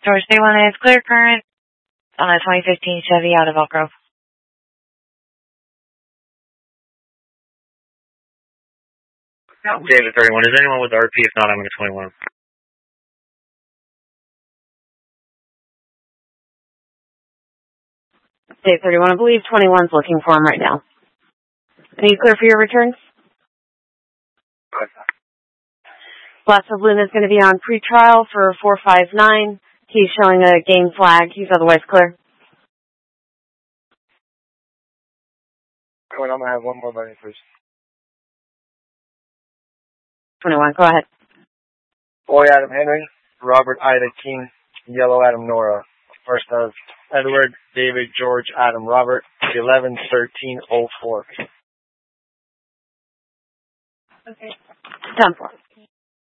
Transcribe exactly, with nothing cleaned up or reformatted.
George Day one is clear current on a twenty fifteen Chevy out of Elk Grove. David thirty-one. Is anyone with R P? If not, I'm going to twenty-one. Dave thirty-one, I believe twenty-one's looking for him right now. Are you clear for your returns? Blast of Luna is going to be on pretrial for four five nine. He's showing a game flag. He's otherwise clear. I'm going to have one more money first. twenty-one, go ahead. Boy Adam Henry, Robert Ida King, Yellow Adam Nora. First of Edward, David, George, Adam, Robert, eleven thirteen oh four. Okay. ten four.